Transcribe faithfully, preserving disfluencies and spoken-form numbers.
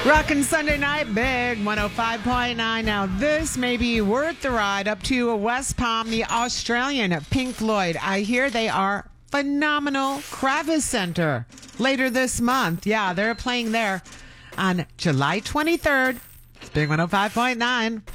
Rockin' Sunday night, big one oh five point nine. Now, this may be worth the ride up to West Palm, the Australian Pink Floyd. I hear they are phenomenal. Kravis Center later this month. Yeah, they're playing there on July twenty-third. It's big one oh five point nine.